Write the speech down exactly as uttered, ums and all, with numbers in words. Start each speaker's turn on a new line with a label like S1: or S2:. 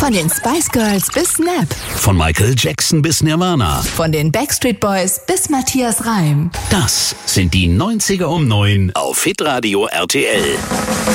S1: Von den Spice Girls bis Snap.
S2: Von Michael Jackson bis Nirvana.
S1: Von den Backstreet Boys bis Matthias Reim.
S2: Das sind die neunziger um neun auf Hitradio R T L.